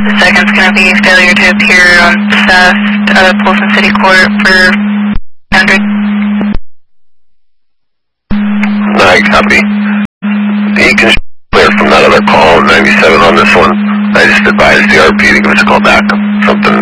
The second's going to be failure to appear on theft out of Polson City Court for 100. I copy. He can clear from that other call, 97 on this one. I just advised the RP to give us a call back. Something